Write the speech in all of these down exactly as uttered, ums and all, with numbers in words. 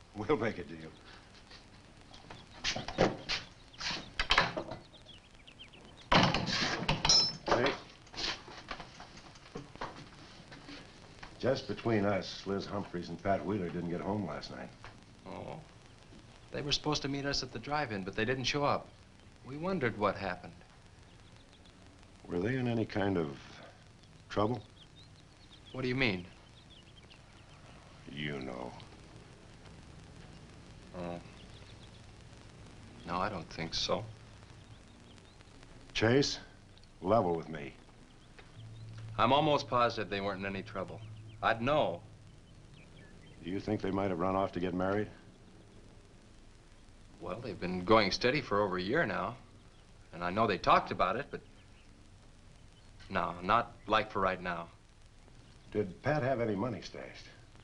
We'll make a deal. Hey. Just between us, Liz Humphreys and Pat Wheeler didn't get home last night. Oh. They were supposed to meet us at the drive-in, but they didn't show up. We wondered what happened. Were they in any kind of trouble? What do you mean? You know. Oh. No, I don't think so. Chase, level with me. I'm almost positive they weren't in any trouble. I'd know. Do you think they might have run off to get married? Well, they've been going steady for over a year now. And I know they talked about it, but... No, not like for right now. Did Pat have any money stashed?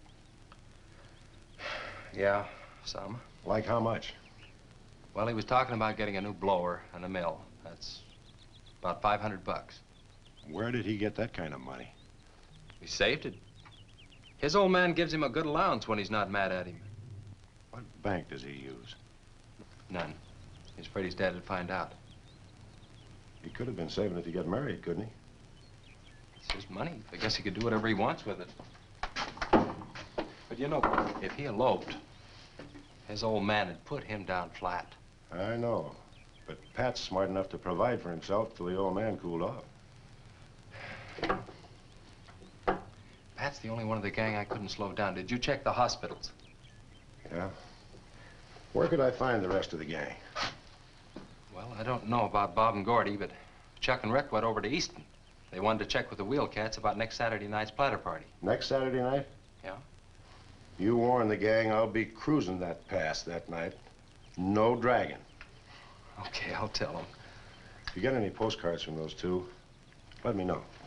Yeah, some. Like how much? Well, he was talking about getting a new blower and a mill. That's about five hundred bucks. Where did he get that kind of money? He saved it. His old man gives him a good allowance when he's not mad at him. What bank does he use? None. He's afraid his dad would find out. He could have been saving it to get married, couldn't he? It's his money. I guess he could do whatever he wants with it. But you know, if he eloped, his old man had put him down flat. I know. But Pat's smart enough to provide for himself till the old man cooled off. Pat's the only one of the gang I couldn't slow down. Did you check the hospitals? Yeah. Where could I find the rest of the gang? Well, I don't know about Bob and Gordy, but Chuck and Rick went over to Easton. They wanted to check with the Wheel Cats about next Saturday night's platter party. Next Saturday night? Yeah. You warn the gang I'll be cruising that pass that night. No dragging. Okay, I'll tell them. If you get any postcards from those two, let me know.